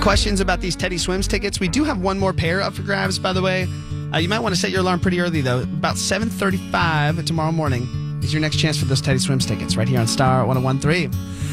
questions about these Teddy Swims tickets. We do have one more pair up for grabs, by the way. You might want to set your alarm pretty early, though. About 7:35 tomorrow morning is your next chance for those Teddy Swims tickets right here on Star 101.3.